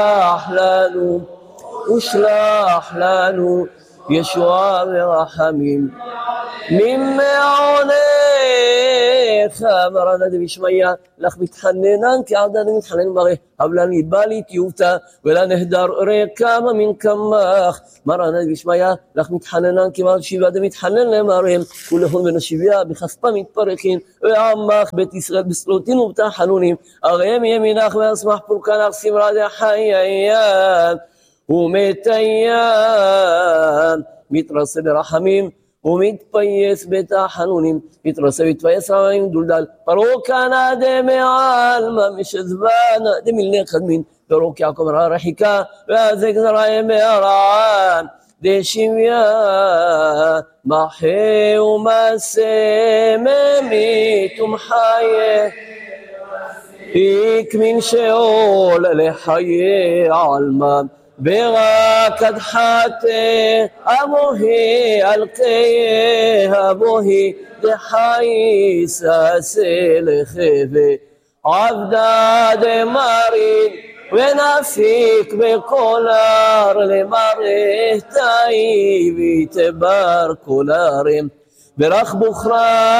לנו ושלח לנו ישועה ורחמים ממעונך. מרן דבישמיא לך מתחננן כעדן מתחנן מראה הבלן ליבה להתיותה ולנהדר רקמה מן כמך. מרן דבישמיא לך מתחננן כמעט שבעה דמתחנן למרהם ולהון בן השביה בכספה מתפרחין ועמך בית ישראל בסלוטין ובתחנונים אריהם ימינך ואסמח פורקנך סמרה דחייያን ומתיין מתרסה ברחמים ומתפייס בתחנונים מתרסה מתפייס רעים דולדל פרוקנה דמעלמה משזבנה דמילך חדמין פרוק יעקב רעה רחיקה והזק זרעים בהרען דשמיה מחה ומסה ממית ומחיה יקמין שאול לחיי עלמם ברק הדחתה אבוהי על קיי אבוהי דחי ססה לחווה עבדה דמרין ונפיק בקולר למרתאי ויתבר קולרים ברך בוכרה